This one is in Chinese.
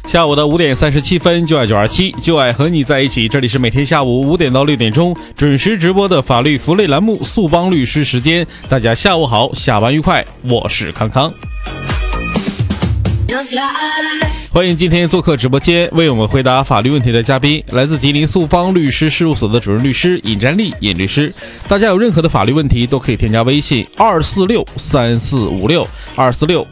下午的5点37分，就爱927，就爱和你在一起。这里是每天下午5点到6点钟准时直播的法律福利栏目速帮律师时间。大家下午好，下班愉快，我是康康。欢迎今天做客直播间为我们回答法律问题的嘉宾，来自吉林速帮律师事务所的主任律师尹占利尹律师。大家有任何的法律问题都可以添加微信2463456